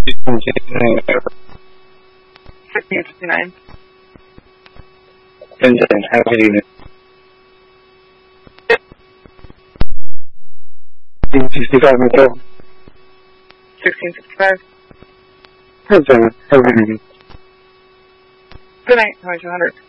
1659. Vincent, have a good evening. 1665, Mitchell. 1665. Vincent, have a good evening. Good night, 2200.